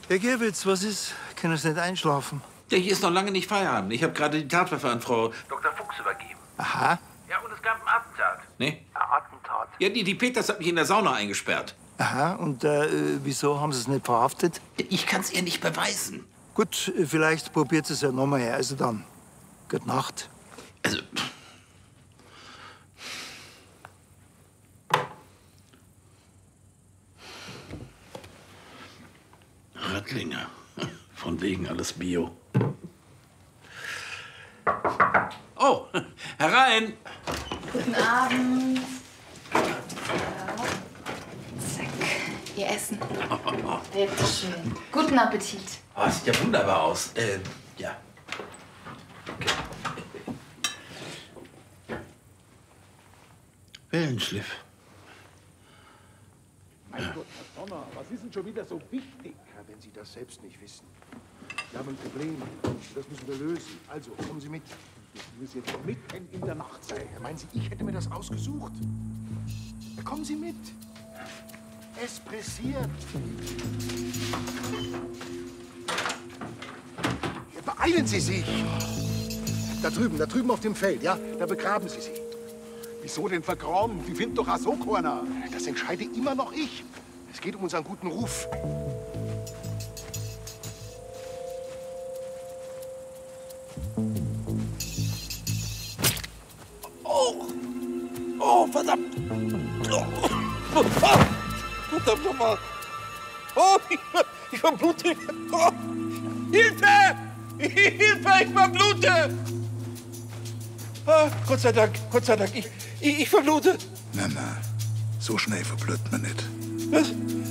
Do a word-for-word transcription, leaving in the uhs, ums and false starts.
Herr Gerwitz, was ist? Können Sie nicht einschlafen? Ja, hier ist noch lange nicht Feierabend. Ich habe gerade die Tatwaffe an Frau Doktor Fuchs übergeben. Aha. Ja, und es gab ein Attentat. Nee? Ein Attentat. Ja, die, die Peters hat mich in der Sauna eingesperrt. Aha, und äh, wieso haben Sie es nicht verhaftet? Ich kann es ihr nicht beweisen. Gut, vielleicht probiert es ja nochmal her. Also dann, gute Nacht. Also... Röttlinger. Von wegen alles Bio. Oh, herein! Guten Abend. Zack, Ihr Essen. Bitte schön. Guten Appetit. Oh, sieht ja wunderbar aus. Äh, ja. Wellenschliff. Mein Gott, Herr Donner, was ist denn schon wieder so wichtig? Ja, wenn Sie das selbst nicht wissen. Wir haben ein Problem. Das müssen wir lösen. Also, kommen Sie mit. Das muss jetzt mitten in der Nacht sein. Ja, meinen Sie, ich hätte mir das ausgesucht? Ja, kommen Sie mit. Es pressiert. Ja, beeilen Sie sich. Da drüben, da drüben auf dem Feld, ja? Da begraben Sie sie. Wieso denn vergraben? Die finden doch auch so keiner. Das entscheide immer noch ich. Es geht um unseren guten Ruf. Oh! Oh, verdammt! Oh, oh, verdammt nochmal! Oh, ich, ich verblute! Oh, Hilfe! Hilfe, ich verblute! Oh, Gott sei Dank, Gott sei Dank, ich, ich, ich verblute! Na, na, so schnell verblüht man nicht. Was?